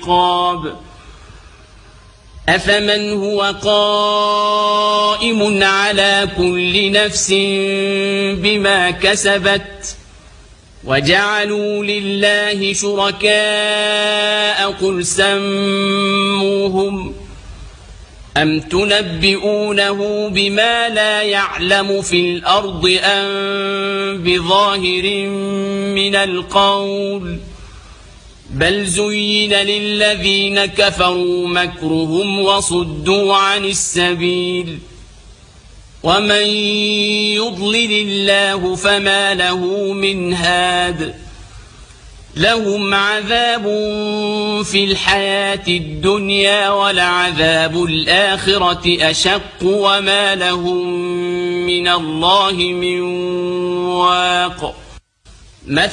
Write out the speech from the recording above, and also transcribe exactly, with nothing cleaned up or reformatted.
العقاب أفمن هو قائم على كل نفس بما كسبت وجعلوا لله شركاء قل سموهم أم تنبئونه بما لا يعلم في الأرض أم بظاهر من القول بل زين للذين كفروا مكرهم وصدوا عن السبيل ومن يضلل الله فما له من هاد لهم عذاب في الحياة الدنيا ولعذاب الآخرة أشق وما لهم من الله من واق مثل